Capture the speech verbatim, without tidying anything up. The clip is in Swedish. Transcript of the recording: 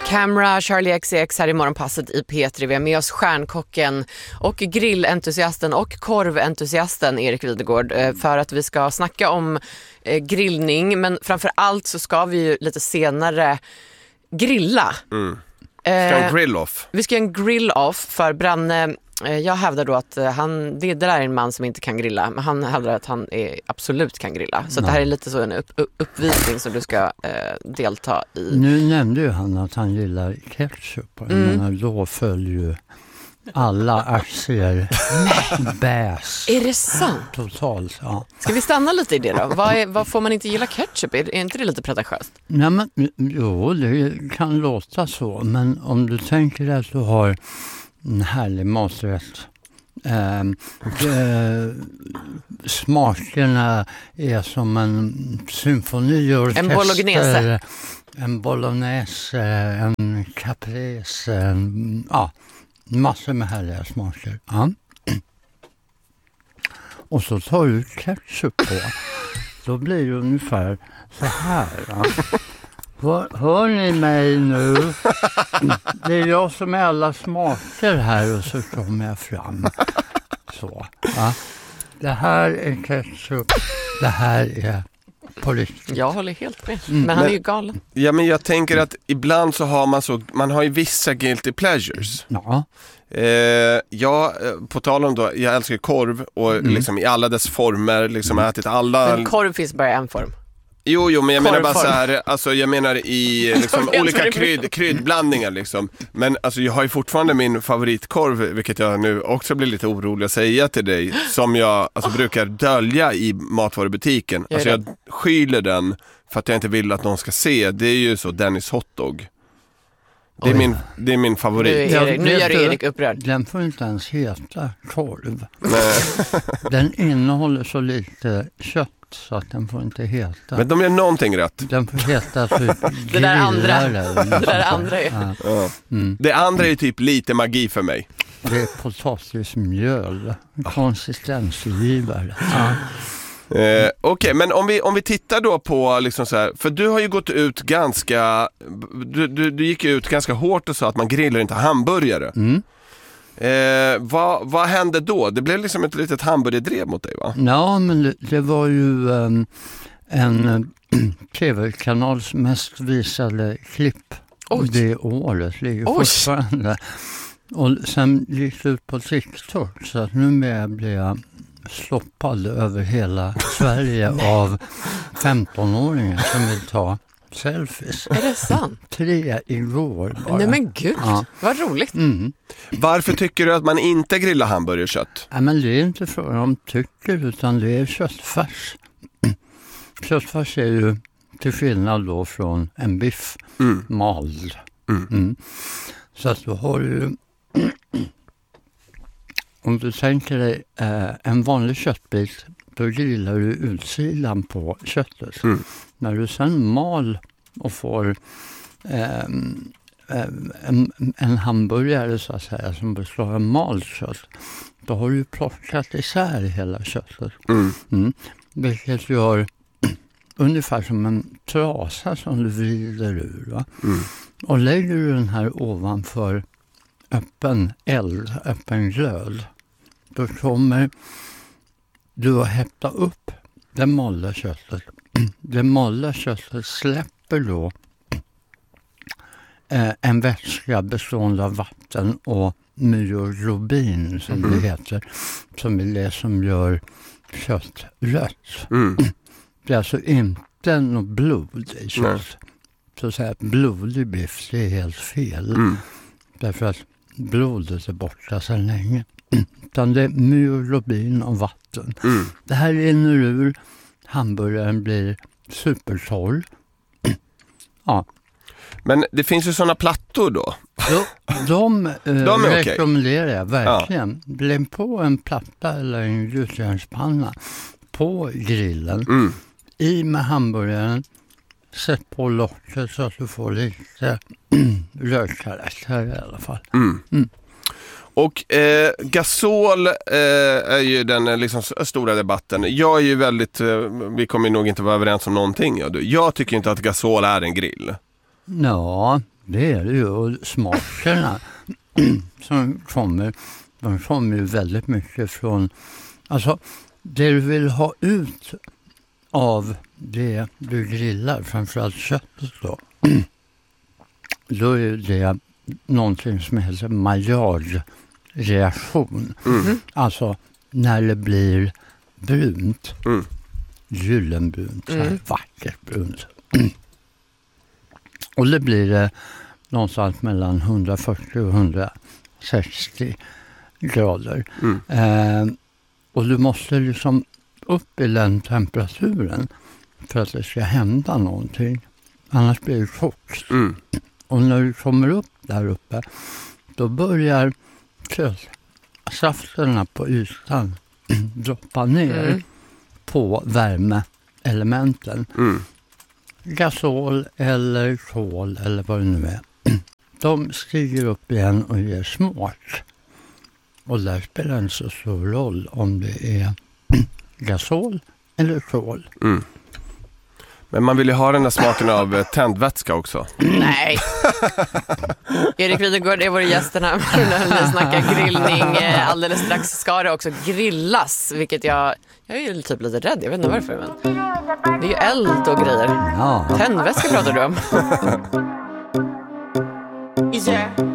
Camera, Charlie X C X här i morgonpasset i P tre. Vi har med oss stjärnkocken och grillentusiasten och korventusiasten Erik Videgård för att vi ska snacka om grillning. Men framför allt så ska vi ju lite senare grilla. Mm. Ska en grill-off? Vi ska en grill-off för Branne. Jag hävdar då att han, det, det där är en man som inte kan grilla, men han hävdar att han är, absolut kan grilla. Så det här är lite så en upp, upp, uppvisning som du ska eh, delta i. Nu nämnde ju han att han gillar ketchup. Mm. Men då följer ju alla aktier bäs. Är det sant? Totalt, ja. Ska vi stanna lite i det då? Vad, är, vad får man inte gilla ketchup? Är, är inte det lite pretentiöst? Nej, men jo, det kan låta så. Men om du tänker att du har en härlig maträtt. Eh, eh, smakerna är som en symfoniorkester. En bolognese. En bolognese, en caprese, en, ja, massor med härliga smaker. Ja. Och så tar du ketchup på. Då blir det ungefär så här. Ja. Hör, hör ni mig nu? Det är jag som är alla smaker här och så kommer jag fram. Så. Ja. Det här är ketchup. Det här är på riktigt. Jag håller helt med. Mm. Men han är ju galen. Ja, men jag tänker att ibland så har man så, man har ju vissa guilty pleasures. Ja. Eh, jag, på tal om då, jag älskar korv och mm. liksom i alla dess former, liksom ätit alla. Men korv finns bara i en form. Jo, jo, men jag menar bara så här, alltså jag menar i liksom, olika krydd, kryddblandningar liksom. Men alltså jag har ju fortfarande min favoritkorv, vilket jag nu också blir lite orolig att säga till dig, som jag alltså, brukar dölja i matvarubutiken. Alltså jag skyler den för att jag inte vill att någon ska se. Det är ju så Dennis hotdog. Det är, min, det är min favorit. Nu, Erik, nu gör du Erik upprörd. Den får inte ens heta korv. Den innehåller så lite kött så att den får inte heta. Men de gör någonting rätt. Den får heta typ det där andra. Det där andra är. Ja. Ja. Mm. Det andra är typ lite magi för mig. Det är potatismjöl. Konsistensgivare. Ja. Eh, Okej, okay, men om vi, om vi tittar då på liksom så här, för du har ju gått ut ganska du, du, du gick ut ganska hårt och sa att man grillar inte hamburgare. Mm. Eh, vad, vad hände då? Det blev liksom ett litet hamburgerdrev mot dig, va? Ja, men det, det var ju um, en uh, tv-kanals mest visade klipp. Oj. Det året ligger fortfarande. Och sen gick det ut på TikTok, så att numera blir jag sloppad över hela Sverige av femtonåringar som vill ta selfies. Är det sant? Tre igår bara. Nej men gud, ja. Vad roligt. Mm. Varför tycker du att man inte grillar hamburgerkött? Ja, men det är inte frågan om tycker, utan det är köttfärs. Köttfärs är ju till skillnad då från en biff mm. mald. Mm. Mm. Så att du har ju om du tänker dig eh, en vanlig köttbit, då grillar du utsidan på köttet. Mm. När du sen mal och får eh, en, en hamburgare så att säga som består av malt kött, då har du plockat isär hela köttet. Mm. Mm. Vilket gör ungefär som en trasa som du vrider ur. Va? Mm. Och lägger du den här ovanför öppen eld, öppen glöd, då kommer du att hetta upp det malda köttet. Det malda köttet släpper då eh, en vätska bestående av vatten och myoglobin som mm. det heter, som är det som gör kött rött. Mm. Det är alltså inte något blod i kött. Mm. Så att säga att blodig biff, det är helt fel. Mm. Därför att blodet är borta sedan länge. Utan det är myoglobin och vatten. Mm. Det här rinner ur. Hamburgaren blir supertorr. Ja. Men det finns ju sådana plattor då. De, de, de är rekommenderar jag verkligen. Ja. Lägg på en platta eller en gjutjärnspanna på grillen. Mm. I med hamburgaren. Sätt på locket så att du får lite rödkaraktär i alla fall. Mm. Mm. Och eh, gasol eh, är ju den liksom stora debatten. Jag är ju väldigt, eh, vi kommer nog inte vara överens om någonting. Ja. Jag tycker inte att gasol är en grill. Ja, det är det ju. Och smakerna som kommer, de kommer ju väldigt mycket från... Alltså, det du vill ha ut av det du grillar, framförallt köttet då, då är det någonting som heter Maillard-reaktion. Mm. Alltså, när det blir brunt, mm. gyllenbrunt, så här mm. vackert brunt. Och det blir det någonstans mellan hundrafyrtio och hundrasextio grader. Mm. Eh, och du måste liksom upp i den temperaturen för att det ska hända någonting. Annars blir det kokt. Mm. Och när du kommer upp där uppe, då börjar safterna på ytan droppa ner mm. på värmeelementen. Mm. Gasol eller kol eller vad det nu är. De stiger upp igen och ger smak. Och där spelar inte så stor roll om det är gasol eller kol. Mm. Men man vill ju ha den där smaken av tändvätska också. Nej. Erik Videgård är vår gästerna när vi snackar grillning. Alldeles strax ska det också grillas, vilket jag, jag är ju typ lite rädd. Jag vet inte varför, men det är ju eld och grejer. Ja. Tändvätska pratar du om.